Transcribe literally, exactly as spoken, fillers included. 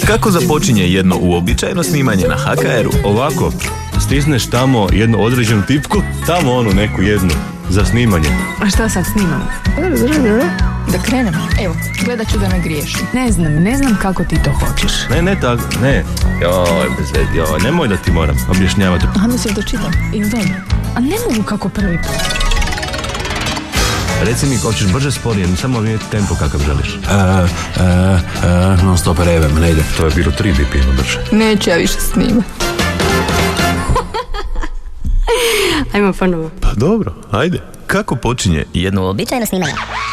Kako započinje jedno uobičajeno snimanje na ha ka eru? Ovako, stisneš tamo jednu određenu tipku, tamo onu neku jednu za snimanje. A šta sad snimamo? Da krenemo? Evo, gledat ću da ne griješim. Ne znam, ne znam kako ti to hoćeš. Ne, ne tako, ne. Joj, bez veze, joj, nemoj da ti moram objašnjavati. Aha, mislim da čitam. Ili dobro? A ne mogu kako prvi put. Reci mi, hoćeš brže, sporije, samo mi tempo kakav želiš. Uh, uh, uh, non stop revem, ne ide. To je bilo tri B P M brže. Neću ja više snimati. Ajmo ponovo. Pa dobro, ajde. Kako počinje jedno Uobičajeno snimanje.